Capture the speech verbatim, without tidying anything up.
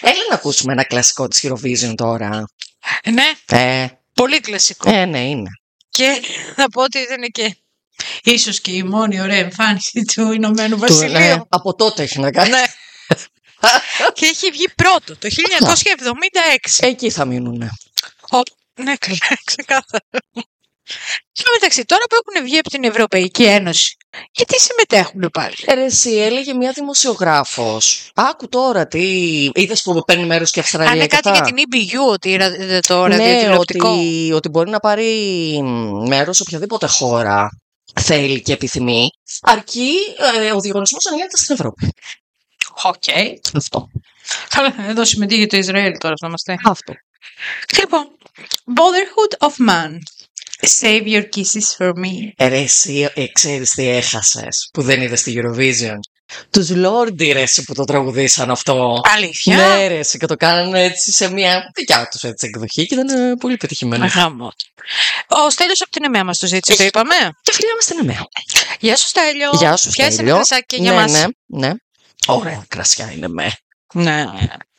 Έλα να ακούσουμε ένα κλασικό της Eurovision τώρα. Ναι, Ε, πολύ κλασικό. ε, ναι, είναι. Και θα πω ότι ήταν και ίσως και η μόνη ωραία εμφάνιση του Ηνωμένου Του- Βασιλείου. ναι, από τότε έχει να κάνει. Ναι. Και έχει βγει πρώτο το χίλια εννιακόσια εβδομήντα έξι. Εκεί θα μείνουνε. Ω, ναι, καλά, ξεκάθαρα. Και μεταξύ, τώρα που έχουν βγει από την Ευρωπαϊκή Ένωση, γιατί συμμετέχουν πάλι. Ε, ρε, εσύ, έλεγε μια δημοσιογράφος. Άκου τώρα τι. Είδες που παίρνει μέρος και η Αυστραλία. Αν είναι και κάτι αυτά. για την ι μπι γιου, ότι ρα- το Ναι, ραδιοτηλεοπτικό. ότι, ότι μπορεί να πάρει μέρος σε οποιαδήποτε χώρα θέλει και επιθυμεί, αρκεί ε, ο διαγωνισμός να γίνεται στην Ευρώπη. Οκ. Αυτό. Καλά, εδώ συμμετείχε το Ισραήλ τώρα, θα είμαστε. Αυτό. Λοιπόν, Brotherhood of Man. Save your kisses for me. Ε, ρε, εσύ, ε, ξέρεις τι έχασες που δεν είδες στη Eurovision. Τους Lordi, ρε, εσύ, που το τραγουδήσαν αυτό. Αλήθεια. Ναι, ρε, εσύ, και το κάνανε έτσι σε μια δικιά τους έτσι, εκδοχή και ήταν ε, πολύ πετυχημένο. Γάμο. Ο Στέλιος από την ΕΜΕΑ μας το ζήτησε, το είπαμε. Και φιλιά μας την ΕΜΕΑ. Γεια σου Στέλιο. Γεια σου, Πιάσε Στέλιο. ένα κρασάκι για ναι, μας. ναι, ναι. Ωραία κρασιά είναι με. Ναι.